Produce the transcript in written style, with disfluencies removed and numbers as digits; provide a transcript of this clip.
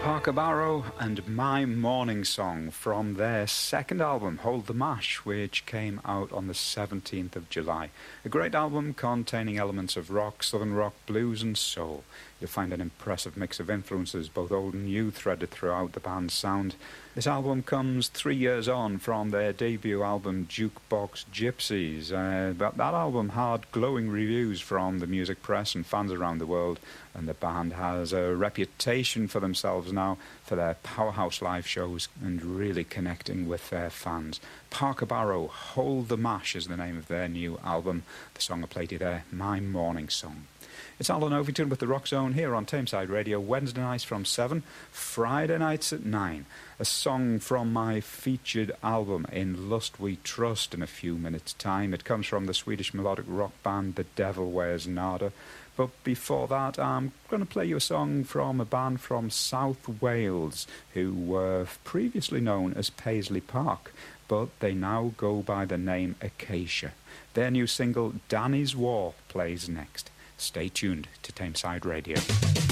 Parker Barrow and My Morning Song from their second album, Hold the Mash, which came out on the 17th of July. A great album containing elements of rock, southern rock, blues and soul. You'll find an impressive mix of influences, both old and new, threaded throughout the band's sound. This album comes 3 years on from their debut album, Jukebox Gypsies. But that album had glowing reviews from the music press and fans around the world, and the band has a reputation for themselves now for their powerhouse live shows and really connecting with their fans. Parker Barrow, Hold the Mash is the name of their new album. The song I played you there, My Morning Song. It's Alan Overton with the Rock Zone here on Tameside Radio, Wednesday nights from 7, Friday nights at 9. A song from my featured album, In Lust We Trust, in a few minutes' time. It comes from the Swedish melodic rock band The Devil Wears Nada. But before that, I'm going to play you a song from a band from South Wales who were previously known as Paisley Park, but they now go by the name Acacia. Their new single, Danny's War, plays next. Stay tuned to Tameside Radio.